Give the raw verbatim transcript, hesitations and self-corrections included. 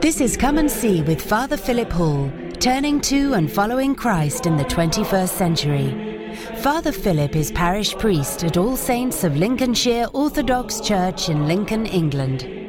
This is Come and See with Father Philip Hall, turning to and following Christ in the twenty-first century. Father Philip is parish priest at All Saints of Lincolnshire Orthodox Church in Lincoln, England.